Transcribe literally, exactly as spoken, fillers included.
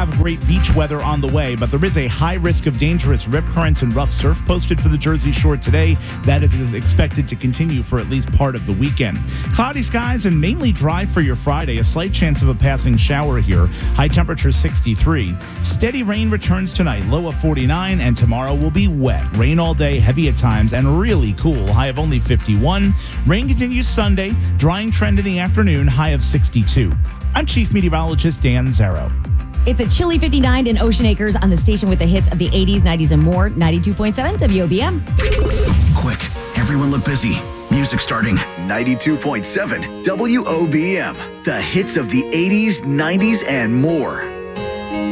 have great beach weather on the way, but there is a high risk of dangerous rip currents and rough surf posted for the Jersey Shore today. That is expected to continue for at least part of the weekend. Cloudy skies and mainly dry for your Friday. A slight chance of a passing shower here. High temperature sixty-three. Steady rain returns tonight, low of forty-nine, and tomorrow will be wet. Rain all day, heavy at times, and really cool. High of only fifty-one. Rain continues Sunday. Drying trend in the afternoon, high of sixty-two. I'm Chief Meteorologist Dan Zero. It's a chilly fifty-nine in Ocean Acres on the station with the hits of the eighties, nineties, and more. ninety-two point seven W O B M. Quick, everyone look busy. Music starting. ninety-two point seven W O B M. The hits of the eighties, nineties, and more.